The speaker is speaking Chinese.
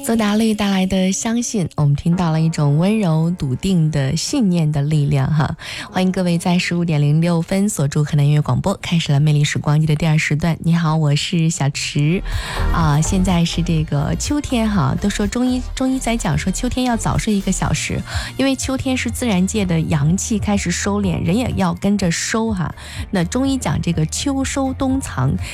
苏打绿带来的相信，我们听到了一种温柔笃定的信念的力量哈。欢迎各位在15:06锁住河南音乐广播，开始了魅力时光机的第2时段。你好，我是小池现在是这个秋天哈，都说中医在讲说秋天要早睡1个小时，因为秋天是自然界的阳气开始收敛，人也要跟着收哈。那中医讲这个秋收冬藏，